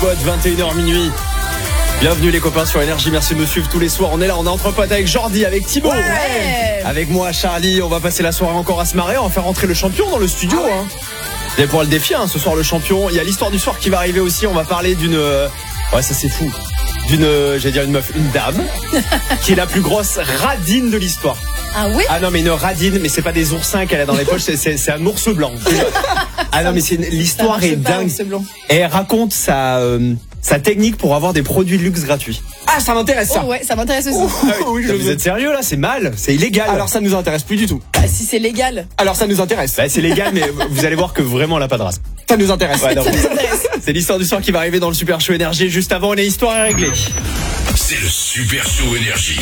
21h minuit. Bienvenue les copains sur Énergie, merci de nous suivre tous les soirs. On est là, on est entre potes avec Jordi, avec Thibaut, avec moi Charlie. On va passer la soirée encore à se marrer. On va faire rentrer le champion dans le studio. Vous allez pouvoir le défier ce soir, le champion. Il y a l'histoire du soir qui va arriver aussi. On va parler d'une... Ouais, ça c'est fou. J'allais dire une meuf, une dame qui est la plus grosse radine de l'histoire. Ah oui? Ah non mais une radine, mais c'est pas des oursins qu'elle a dans les poches, c'est un ours blanc. Ah non mais l'histoire est dingue. Et elle raconte sa technique pour avoir des produits de luxe gratuits. Ah, ça m'intéresse ça. Oh ouais, ça m'intéresse aussi. Oui, vous êtes sérieux là? C'est mal, c'est illégal. Alors ça nous intéresse plus du tout. Bah, si c'est légal. Alors ça nous intéresse. Bah, c'est légal, mais vous allez voir que vraiment elle a pas de race. Ça nous intéresse. Ouais, non, Ça nous intéresse. c'est l'histoire du soir qui va arriver dans le Super Show Énergie. Juste avant, les histoires est réglée. C'est le Super Show Énergie.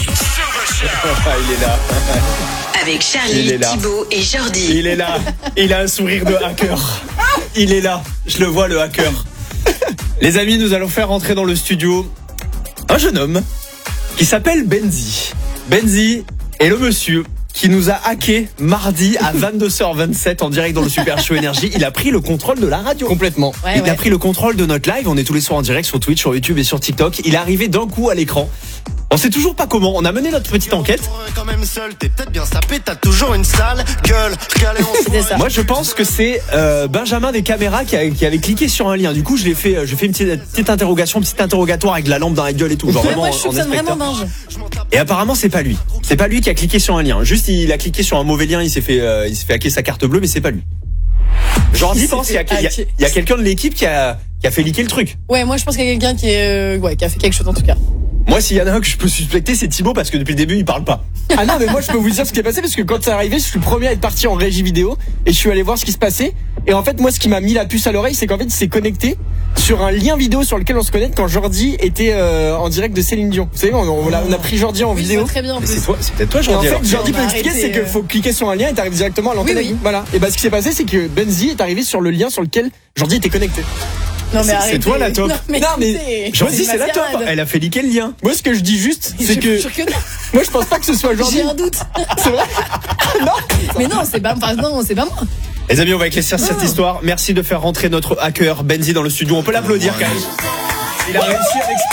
Il est là. Avec Charlie, Thibaut et Jordi. Il est là. Il a un sourire de hacker. Il est là. Je le vois, le hacker. Les amis, nous allons faire rentrer dans le studio un jeune homme qui s'appelle Benzi. Benzi est le monsieur qui nous a hacké mardi à 22h27 en direct dans le Super Show Énergie. Il a pris le contrôle de la radio. Complètement. Ouais, Il a pris le contrôle de notre live. On est tous les soirs en direct sur Twitch, sur YouTube et sur TikTok. Il est arrivé d'un coup à l'écran. On sait toujours pas comment. On a mené notre petite enquête. Quand même seul, t'es peut-être bien sapé, t'as toujours une sale gueule. C'était ça. Moi, je pense que c'est Benjamin des caméras qui avait cliqué sur un lien. Du coup, je fais une petite interrogation, petit interrogatoire avec de la lampe dans la gueule et tout. Genre vraiment Moi, je en soupçonne inspecteur. vraiment Binge. Et apparemment, c'est pas lui. C'est pas lui qui a cliqué sur un lien. Juste, il a cliqué sur un mauvais lien. Il s'est fait hacker sa carte bleue, mais c'est pas lui. Jordi pense qu'il y a quelqu'un de l'équipe qui a fait liquer le truc. Ouais, moi je pense qu'il y a quelqu'un qui a fait quelque chose en tout cas. Moi, s'il y en a un que je peux suspecter, c'est Thibaut parce que depuis le début, il parle pas. Ah non, mais moi je peux vous dire ce qui est passé parce que quand c'est arrivé, je suis le premier à être parti en régie vidéo et je suis allé voir ce qui se passait. Et en fait, moi, ce qui m'a mis la puce à l'oreille, c'est qu'en fait, il s'est connecté sur un lien vidéo sur lequel on se connecte quand Jordi était en direct de Céline Dion. Vous savez, on a pris Jordi en Oui, vidéo. très bien en Mais plus. c'est peut-être toi, Et en Jordi. fait, alors. Jordi On peut va expliquer, arrêter, c'est qu'il faut cliquer sur un lien et t'arrives directement à l'antenne. Oui. Voilà. Et bah, ce qui s'est passé, c'est que Benzi est arrivé sur le lien sur lequel Jordi était connecté. Non, mais C'est arrêtez. toi, la top. Non, mais, Non, mais écoutez, Jordi, c'est la top. mascarade. Elle a fait liquer le lien. Moi, ce que je dis juste, c'est Je que suis sûr que non. moi, je pense pas que ce soit Jordi. J'ai un doute. C'est vrai? Non. Mais non, c'est pas moi. Les amis, on va éclaircir cette histoire. Merci de faire rentrer notre hacker Benzi dans le studio. On peut l'applaudir quand même. Il a réussi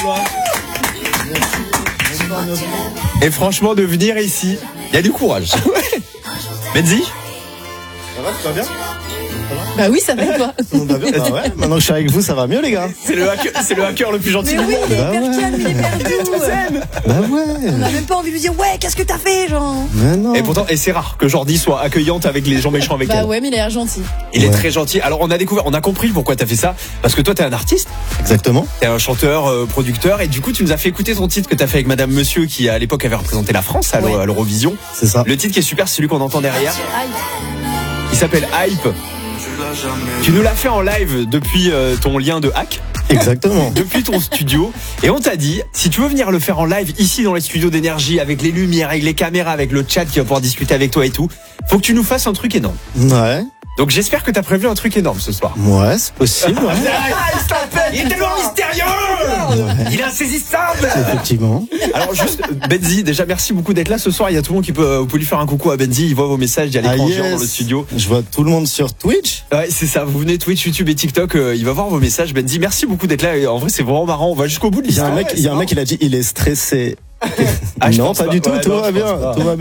l'exploit. Et franchement, de venir ici, il y a du courage. Benzi, Ça va, tu vas bien? Bah oui, ça va et toi? Bah ouais, maintenant que je suis avec vous, ça va mieux les gars. c'est le hacker le plus gentil Mais du oui, monde. il est hyper calme, il est perdu. Bah ouais. On a même pas envie de lui dire ouais, qu'est-ce que t'as fait, genre. Mais non. Et pourtant, c'est rare que Jordi soit accueillante avec les gens méchants avec Bah elle. ouais, mais il a l'air gentil. Il est Ouais. très gentil. Alors, on a compris pourquoi t'as fait ça. Parce que toi, t'es un artiste, Exactement. t'es un chanteur, producteur, et du coup, tu nous as fait écouter ton titre que t'as fait avec Madame Monsieur, qui à l'époque avait représenté la France à Ouais. l'Eurovision. C'est ça. Le titre qui est super, c'est celui qu'on entend derrière. Aïe. Il s'appelle Hype. Tu nous l'as fait en live depuis ton lien de hack, Exactement. depuis ton studio. Et on t'a dit, si tu veux venir le faire en live ici dans les studios d'Énergie, avec les lumières, avec les caméras, avec le chat qui va pouvoir discuter avec toi et tout, faut que tu nous fasses un truc énorme. Ouais. Donc j'espère que t'as prévu un truc énorme ce soir. Ouais, c'est possible. Ouais. Il est tellement mystérieux. Il est insaisissable. Effectivement. Alors juste, Benzi, déjà merci beaucoup d'être là ce soir. Il y a tout le monde vous pouvez lui faire un coucou à Benzi. Il voit vos messages, il y a l'écran géant dans le studio. Je vois tout le monde sur Twitch. Ouais, c'est ça. Vous venez Twitch, YouTube et TikTok. Il va voir vos messages. Benzi, merci beaucoup d'être là. Et en vrai, c'est vraiment marrant. On va jusqu'au bout de Il y a l'histoire. un mec, il a dit, il est stressé. Ah, je non, pense pas du tout. Ouais, Tout non, va je pense bien. pas. Tout va bien.